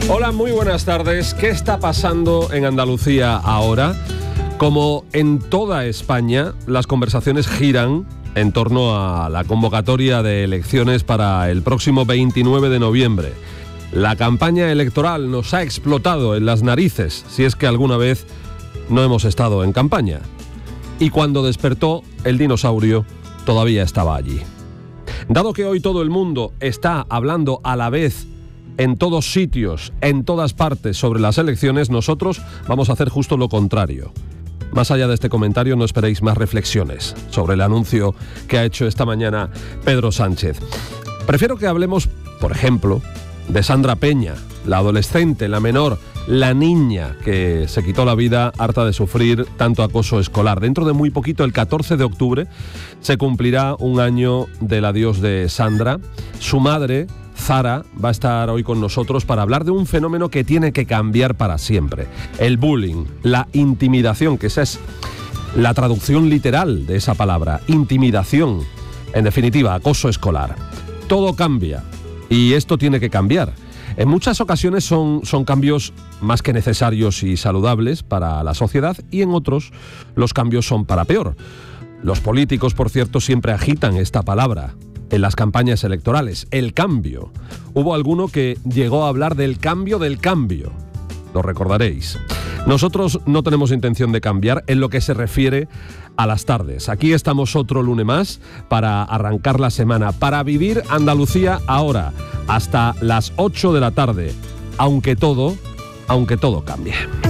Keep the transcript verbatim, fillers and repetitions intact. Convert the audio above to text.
Hola, muy buenas tardes. ¿Qué está pasando en Andalucía ahora? Como en toda España, las conversaciones giran en torno a la convocatoria de elecciones para el próximo veintinueve de noviembre. La campaña electoral nos ha explotado en las narices, si es que alguna vez no hemos estado en campaña. Y cuando despertó, el dinosaurio todavía estaba allí. Dado que hoy todo el mundo está hablando a la vez en todos sitios, en todas partes sobre las elecciones, nosotros vamos a hacer justo lo contrario. Más allá de este comentario, no esperéis más reflexiones sobre el anuncio que ha hecho esta mañana Pedro Sánchez. Prefiero que hablemos, por ejemplo, de Sandra Peña, la adolescente, la menor, la niña que se quitó la vida harta de sufrir tanto acoso escolar. Dentro de muy poquito, el catorce de octubre, se cumplirá un año del adiós de Sandra. Su madre, Zara, va a estar hoy con nosotros para hablar de un fenómeno que tiene que cambiar para siempre. El bullying, la intimidación, que esa es la traducción literal de esa palabra, intimidación, en definitiva, acoso escolar. Todo cambia y esto tiene que cambiar. En muchas ocasiones son, son cambios más que necesarios y saludables para la sociedad, y en otros los cambios son para peor. Los políticos, por cierto, siempre agitan esta palabra en las campañas electorales, el cambio. Hubo alguno que llegó a hablar del cambio del cambio. Lo recordaréis. Nosotros no tenemos intención de cambiar en lo que se refiere a las tardes. Aquí estamos otro lunes más para arrancar la semana, para vivir Andalucía ahora, hasta las ocho de la tarde, aunque todo, aunque todo cambie.